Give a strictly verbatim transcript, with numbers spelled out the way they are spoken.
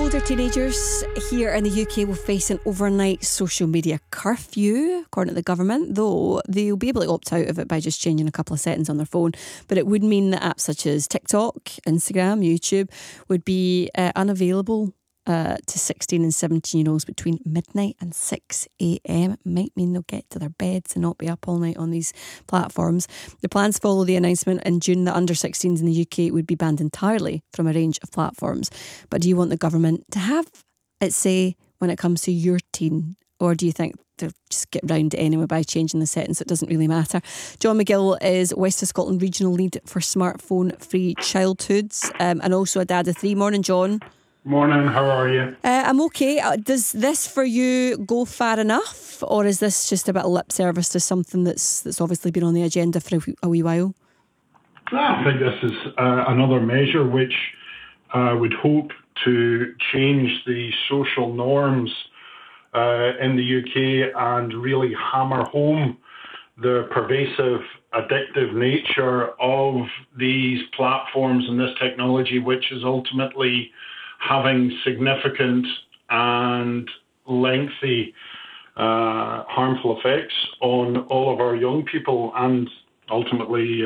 Older teenagers here in the U K will face an overnight social media curfew, according to the government, though they'll be able to opt out of it by just changing a couple of settings on their phone. But it would mean that apps such as TikTok, Instagram, YouTube would be uh, unavailable uh, to sixteen and seventeen year olds between midnight and six a.m. It might mean they'll get to their beds and not be up all night on these platforms. The plans follow the announcement in June that under sixteens in the U K would be banned entirely from a range of platforms. But do you want the government to have its say when it comes to your teen? Or do you think they'll just get round it anyway by changing the settings so it doesn't really matter? John McGill is West of Scotland Regional Lead for Smartphone Free Childhoods um, and also a dad of three. Morning, John. Morning, how are you? Uh, I'm okay. Uh, does this for you go far enough, or is this just a bit of lip service to something that's that's obviously been on the agenda for a wee, a wee while? I think this is uh, another measure which uh, would hope to change the social norms uh, in the U K and really hammer home the pervasive, addictive nature of these platforms and this technology, which is ultimately having significant and lengthy uh, harmful effects on all of our young people and ultimately